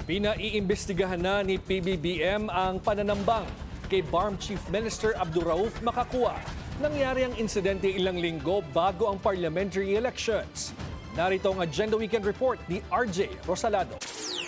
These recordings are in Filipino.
Pinaiimbestigahan na ni PBBM ang pananambang kay BARM Chief Minister Abduraouf Makakua. Nangyari ang insidente ilang linggo bago ang parliamentary elections. Narito ang Agenda Weekend Report ni RJ Rosalado.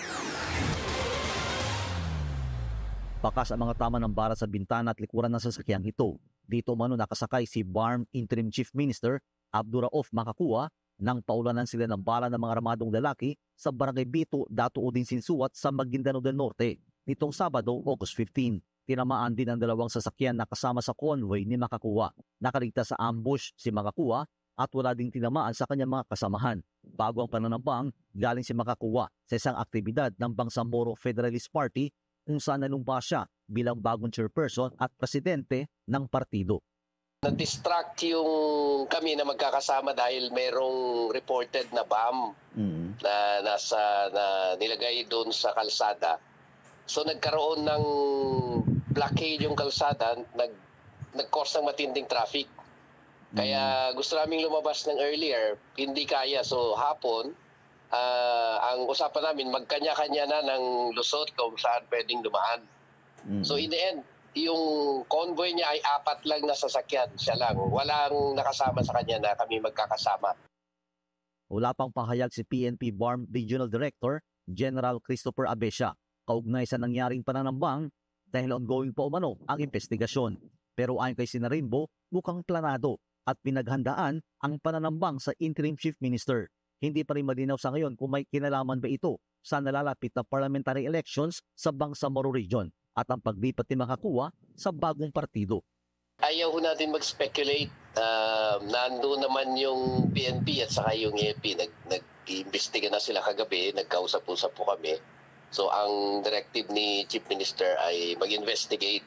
Bakas ang mga tama ng bara sa bintana at likuran ng sasakyang ito. Dito mano nakasakay si BARM Interim Chief Minister Abduraouf Makakua nang paulanan sila ng bala ng mga armadong lalaki sa Barangay Bito, Dato Udin Sinsuat sa Maguindanao del Norte. Nitong Sabado, August 15, tinamaan din ang dalawang sasakyan na kasama sa convoy ni Makakua. Nakaligtas sa ambush si Makakua at wala ding tinamaan sa kanyang mga kasamahan. Bago ang pananambang, galing si Makakua sa isang aktibidad ng Bangsamoro Federalist Party kung saan nanumpa siya bilang bagong chairperson at presidente ng partido. Na-distract yung kami na magkakasama dahil merong reported na bomb na nilagay doon sa kalsada. So nagkaroon ng blockade yung kalsada, nag-cause ng matinding traffic. Kaya gusto naming lumabas ng earlier, hindi kaya. So hapon, ang usapan namin, magkanya-kanya na ng lusot kung saan pwedeng dumaan. So in the end, yung convoy niya ay 4 lang na sasakyan. Siya lang. Walang nakasama sa kanya na kami magkakasama. Wala pang pahayag si PNP BARM Regional Director General Christopher Abesha kaugnay sa nangyaring pananambang dahil ongoing pa umano ang investigasyon. Pero ayon kay Sinarimbo, mukhang planado at pinaghandaan ang pananambang sa Interim Chief Minister. Hindi pa rin malinaw sa ngayon kung may kinalaman ba ito sa nalalapit na parliamentary elections sa Bangsamoro Region at ang paglipat ni Makakua sa bagong partido. Ayaw natin mag-speculate. Nandun naman yung PNP at saka yung AFP. Nag-iimbestiga na sila kagabi. Nagkausap-usap po kami. So ang directive ni Chief Minister ay mag-investigate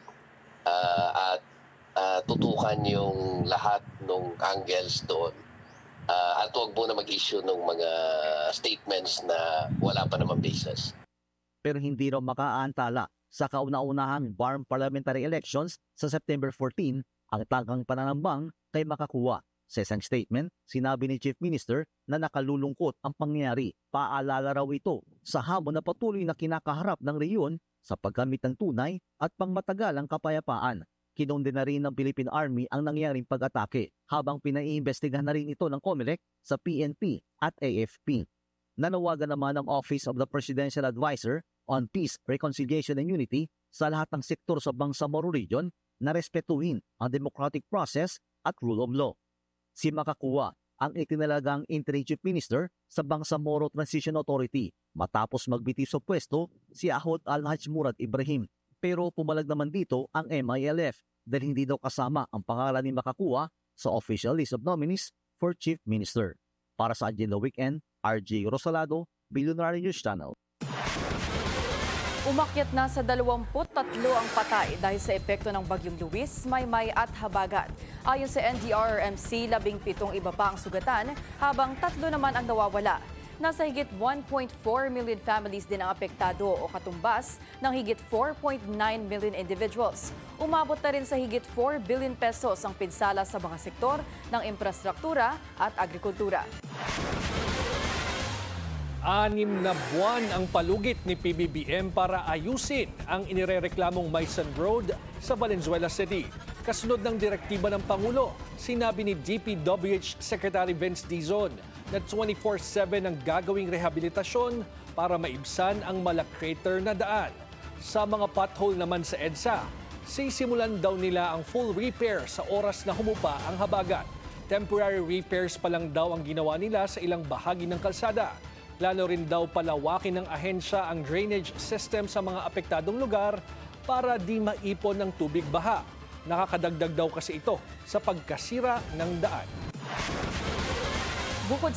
at tutukan yung lahat ng angles doon. At huwag muna mag-issue ng mga statements na wala pa naman basis. Pero hindi raw makaantala sa kauna-unahang BARM parliamentary elections sa September 14 ang tangkang pananambang kay Makakua. Sa isang statement, sinabi ni Chief Minister na nakalulungkot ang pangyayari. Paalala raw ito sa hamon na patuloy na kinakaharap ng rehiyon sa paggamit ng tunay at pangmatagalang kapayapaan. Kinondena rin ng Philippine Army ang nangyaring pag-atake habang pinaiimbestigahan na rin ito ng COMELEC sa PNP at AFP. Nanawagan naman ang Office of the Presidential Advisor on Peace, Reconciliation and Unity sa lahat ng sektor sa Bangsamoro Region na respetuhin ang democratic process at rule of law. Si Makakua ang itinalagang Interim Chief Minister sa Bangsamoro Transition Authority matapos magbitiw sa pwesto si Ahod Alhaj Murad Ibrahim. Pero pumalag naman dito ang MILF dahil hindi daw kasama ang pangalan ni Makakua sa official list of nominees for Chief Minister. Para sa Agenda Weekend, RJ Rosalado, Billionaire News Channel. Umakyat na sa 23 ang patay dahil sa epekto ng Bagyong Luis, Maymay at Habagat. Ayon sa NDRRMC, 17 iba pa ang sugatan habang 3 naman ang nawawala. Nasa higit 1.4 million families din ang apektado o katumbas ng higit 4.9 million individuals. Umabot na rin sa higit 4 billion pesos ang pinsala sa mga sektor ng infrastruktura at agrikultura. 6 na buwan ang palugit ni PBBM para ayusin ang inirereklamong Maysan Road sa Valenzuela City. Kasunod ng direktiba ng Pangulo, sinabi ni DPWH Secretary Vince Dizon na 24/7 ang gagawing rehabilitasyon para maibsan ang malak-crater na daan. Sa mga pothole naman sa EDSA, sisimulan daw nila ang full repair sa oras na humupa ang habagat. Temporary repairs pa lang daw ang ginawa nila sa ilang bahagi ng kalsada. Plano rin daw palawakin ng ahensya ang drainage system sa mga apektadong lugar para di maipon ng tubig baha. Nakakadagdag daw kasi ito sa pagkasira ng daan. Bukod